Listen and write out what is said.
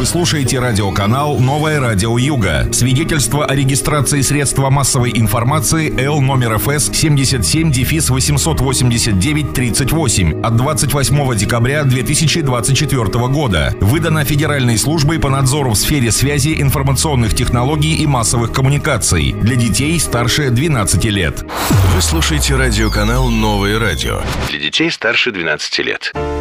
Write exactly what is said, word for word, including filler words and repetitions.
Вы слушаете радиоканал «Новое радио Юга». Свидетельство о регистрации средства массовой информации Л номер Эф Эс семьдесят семь восемьсот восемьдесят девять тридцать восемь от двадцать восьмого декабря две тысячи двадцать четвёртого года. Выдано Федеральной службой по надзору в сфере связи, информационных технологий и массовых коммуникаций для детей старше двенадцати лет. Вы слушаете радиоканал «Новое радио» для детей старше двенадцати лет.